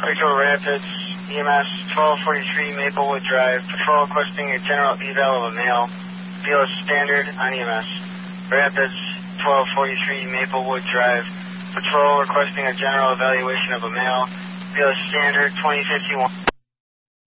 Echo Rapids, EMS 1243 Maplewood Drive, patrol requesting a general eval of a male. BLS standard on EMS. Rapids 1243 Maplewood Drive, patrol requesting a general evaluation of a male. BLS standard 2051.